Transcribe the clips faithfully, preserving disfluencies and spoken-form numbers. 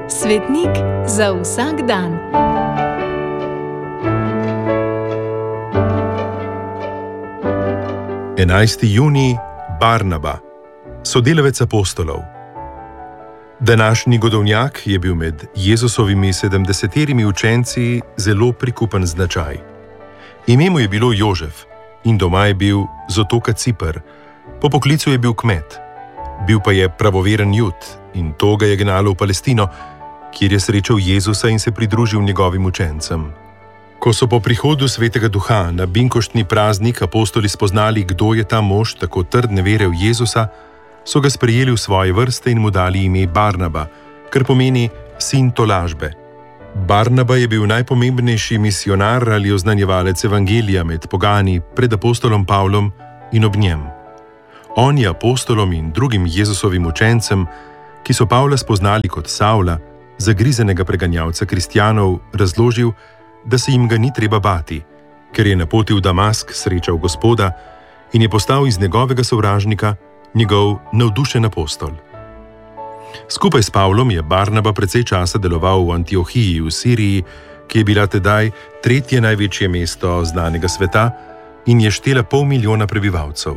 Svetnik za vsak dan. enajsti junij, Barnaba, sodelavec apostolov. Današnji godovnjak je bil med Jezusovimi sedemdeseterimi učenci zelo prikupen značaj. Ime mu je bilo Jožef in doma je bil z otoka Ciper, po poklicu je bil kmet. Bil pa je pravoveren Jud in to ga je gnalo v Palestino, kjer je srečal Jezusa in se pridružil njegovim učencem. Ko so po prihodu Svetega Duha na binkoštni praznik apostoli spoznali, kdo je ta mož tako trdne vere v Jezusa, so ga sprejeli v svoje vrste in mu dali ime Barnaba, kar pomeni sin tolažbe. Barnaba je bil najpomembnejši misionar ali oznanjevalec evangelija med pogani pred apostolom Pavlom in ob njem. On je apostolom in drugim Jezusovim učencem, ki so Pavla spoznali kot Savla, zagrizenega preganjalca kristjanov, razložil, da se jim ga ni treba bati, ker je na poti v Damask srečal Gospoda in je postal iz njegovega sovražnika njegov navdušen apostol. Skupaj s Pavlom je Barnaba precej časa deloval v Antiohiji v Siriji, ki je bila tedaj tretje največje mesto znanega sveta in je štela pol milijona prebivalcev.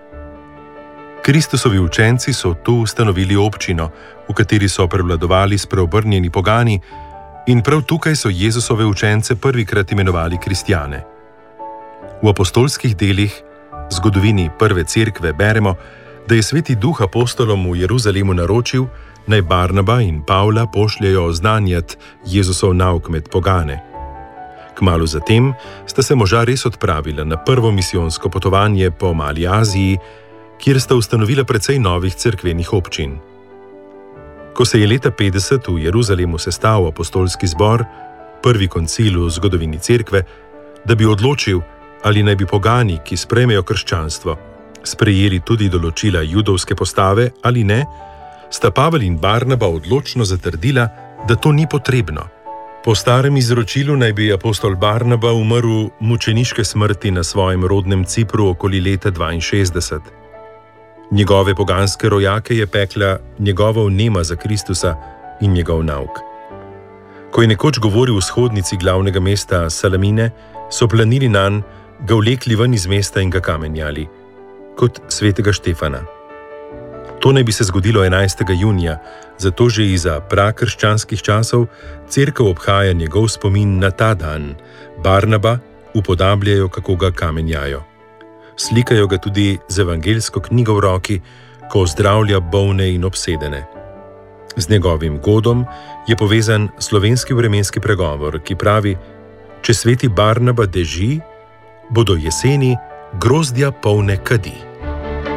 Kristusovi učenci so tu ustanovili občino, v kateri so prevladovali spreobrnjeni pogani, in prav tukaj so Jezusove učence prvikrat imenovali kristjane. V apostolskih delih, zgodovini prve cerkve, beremo, da je Sveti Duh apostolom v Jeruzalemu naročil, naj Barnaba in Pavla pošljejo oznanjat Jezusov nauk med pogane. Kmalu zatem sta se moža res odpravila na prvo misijonsko potovanje po Mali Aziji, kjer sta ustanovila precej novih cerkvenih občin. Ko se je leta petdeset v Jeruzalemu sestal apostolski zbor, prvi koncil v zgodovini cerkve, da bi odločil, ali naj bi pogani, ki sprejmejo krščanstvo, sprejeli tudi določila judovske postave ali ne, sta Pavel in Barnaba odločno zatrdila, da to ni potrebno. Po starem izročilu naj bi apostol Barnaba umrl mučeniške smrti na svojem rodnem Cipru okoli leta dvainšestdeset. Njegove poganske rojake je pekla njegova vnema za Kristusa in njegov nauk. Ko je nekoč govoril v shodnici glavnega mesta Salamine, so planili nanj, ga vlekli ven iz mesta in ga kamenjali, kot svetega Štefana. To naj bi se zgodilo enajstega junija, zato že iza prakrščanskih časov cerkev obhaja njegov spomin na ta dan. Barnaba upodabljajo, kako ga kamenjajo. Slikajo ga tudi z evangeljsko knjigo v roki, ko zdravlja bolne in obsedene. Z njegovim godom je povezan slovenski vremenski pregovor, ki pravi: če sveti Barnaba deži, bodo jeseni grozdja polne kadi.